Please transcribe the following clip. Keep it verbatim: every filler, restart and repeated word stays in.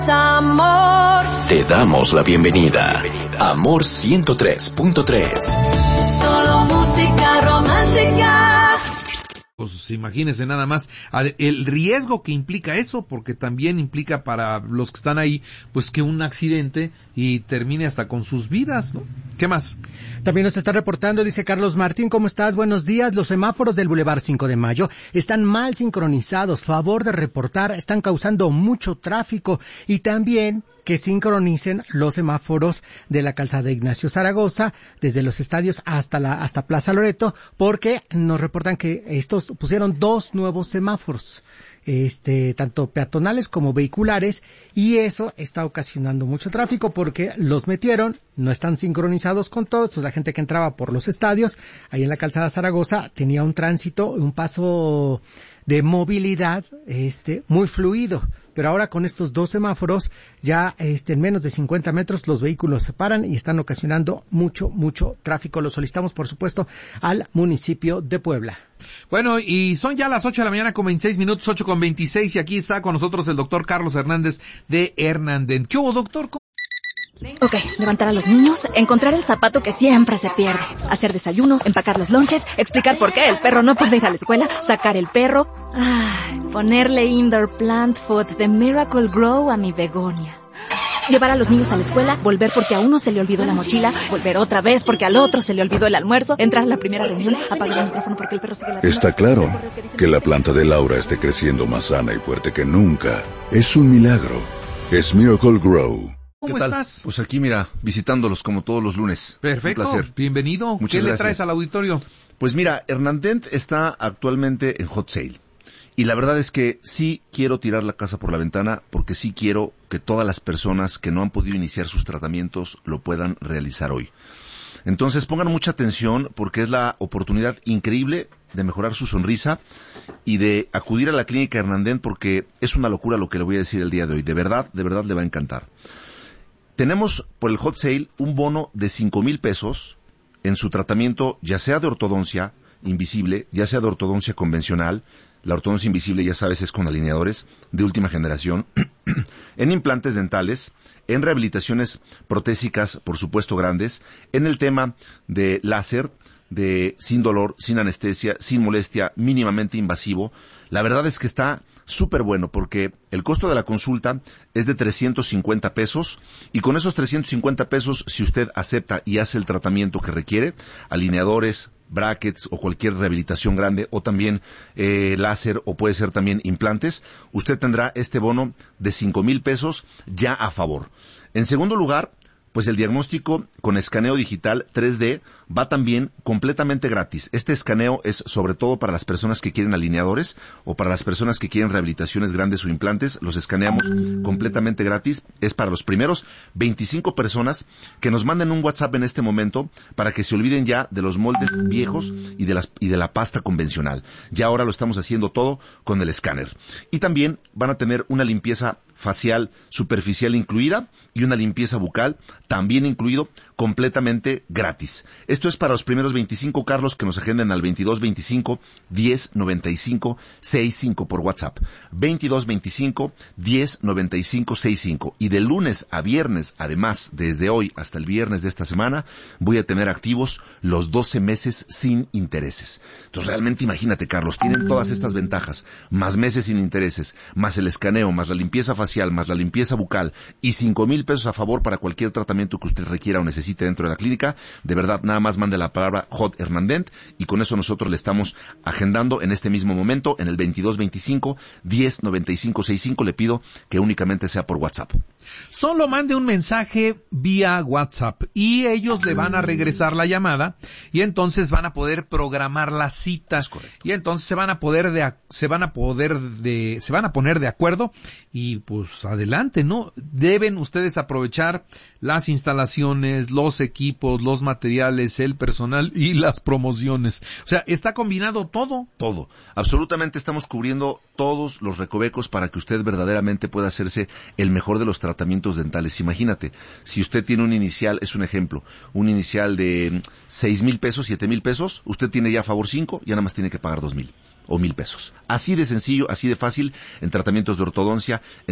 Amor. Te damos la bienvenida. Amor ciento tres punto tres. Solo música romántica. Pues imagínense nada más el riesgo que implica eso, porque también implica para los que están ahí, pues que un accidente y termine hasta con sus vidas, ¿no? ¿Qué más? También nos está reportando, dice Carlos Martín, ¿cómo estás? Buenos días. Los semáforos del Boulevard cinco de Mayo están mal sincronizados. Favor de reportar, están causando mucho tráfico. Y también que sincronicen los semáforos de la calzada Ignacio Zaragoza, desde los estadios hasta la hasta Plaza Loreto, porque nos reportan que estos pusieron dos nuevos semáforos, este tanto peatonales como vehiculares, y eso está ocasionando mucho tráfico porque los metieron, no están sincronizados con todos. Entonces la gente que entraba por los estadios, ahí en la calzada Zaragoza, tenía un tránsito, un paso de movilidad este muy fluido. Pero ahora con estos dos semáforos, ya este, en menos de cincuenta metros los vehículos se paran y están ocasionando mucho, mucho tráfico. Lo solicitamos, por supuesto, al municipio de Puebla. Bueno, y son ya las ocho de la mañana con veintiséis minutos, ocho con veintiséis, y aquí está con nosotros el doctor Carlos Hernández de Hernandent. ¿Qué hubo, doctor? Ok, levantar a los niños, encontrar el zapato que siempre se pierde, hacer desayuno, empacar los lonches, explicar por qué el perro no puede ir a la escuela, sacar el perro, ay, ponerle indoor plant food de Miracle Grow a mi begonia. Llevar a los niños a la escuela, volver porque a uno se le olvidó la mochila, volver otra vez porque al otro se le olvidó el almuerzo, entrar a la primera reunión, apagar el micrófono porque el perro sigue ladrando. Está claro que la planta de Laura esté creciendo más sana y fuerte que nunca. Es un milagro. Es Miracle Grow. ¿Cómo ¿Qué tal? estás? Pues aquí, mira, visitándolos como todos los lunes. Perfecto. Un placer. Bienvenido. Muchas ¿Qué gracias. le traes al auditorio? Pues mira, Hernandent está actualmente en hot sale. Y la verdad es que sí quiero tirar la casa por la ventana, porque sí quiero que todas las personas que no han podido iniciar sus tratamientos lo puedan realizar hoy. Entonces pongan mucha atención, porque es la oportunidad increíble de mejorar su sonrisa y de acudir a la clínica Hernandent, porque es una locura lo que le voy a decir el día de hoy. De verdad, de verdad le va a encantar. Tenemos por el hot sale un bono de cinco mil pesos en su tratamiento, ya sea de ortodoncia invisible, ya sea de ortodoncia convencional. La ortodoncia invisible, ya sabes, es con alineadores de última generación, en implantes dentales, en rehabilitaciones protésicas, por supuesto grandes, en el tema de láser, de sin dolor, sin anestesia, sin molestia, mínimamente invasivo. La verdad es que está súper bueno, porque el costo de la consulta es de trescientos cincuenta pesos, y con esos trescientos cincuenta pesos, si usted acepta y hace el tratamiento que requiere, alineadores, brackets o cualquier rehabilitación grande, o también eh, láser, o puede ser también implantes, usted tendrá este bono de cinco mil pesos ya a favor. En segundo lugar, pues el diagnóstico con escaneo digital tres D va también completamente gratis. Este escaneo es sobre todo para las personas que quieren alineadores o para las personas que quieren rehabilitaciones grandes o implantes. Los escaneamos completamente gratis. Es para los primeros veinticinco personas que nos manden un WhatsApp en este momento, para que se olviden ya de los moldes viejos y de, las, y de la pasta convencional. Ya ahora lo estamos haciendo todo con el escáner. Y también van a tener una limpieza facial superficial incluida y una limpieza bucal también incluido, completamente gratis. Esto es para los primeros veinticinco, Carlos, que nos agenden al veintidós veinticinco, diez noventa y cinco, sesenta y cinco por WhatsApp. veintidós veinticinco, diez noventa y cinco, sesenta y cinco. Y de lunes a viernes, además, desde hoy hasta el viernes de esta semana, voy a tener activos los doce meses sin intereses. Entonces, realmente imagínate, Carlos, tienen todas estas ventajas, más meses sin intereses, más el escaneo, más la limpieza facial, más la limpieza bucal, y cinco mil pesos a favor para cualquier tratamiento que usted requiera o necesite dentro de la clínica. De verdad, nada más mande la palabra Hot Hernandent, y con eso nosotros le estamos agendando en este mismo momento en el veintidós veinticinco, diez noventa y cinco, sesenta y cinco. Le pido que únicamente sea por WhatsApp. Solo mande un mensaje vía WhatsApp y ellos le van a regresar la llamada, y entonces van a poder programar la cita. Es correcto. Y entonces se van a poder de se van a poder de se van a poner de acuerdo, y pues adelante, ¿no? Deben ustedes aprovechar las instalaciones, los equipos, los materiales, el personal y las promociones. O sea, está combinado todo. Todo. Absolutamente estamos cubriendo todos los recovecos para que usted verdaderamente pueda hacerse el mejor de los tratamientos dentales. Imagínate, si usted tiene un inicial, es un ejemplo, un inicial de seis mil pesos, siete mil pesos, usted tiene ya a favor cinco, ya nada más tiene que pagar dos mil o mil pesos. Así de sencillo, así de fácil en tratamientos de ortodoncia.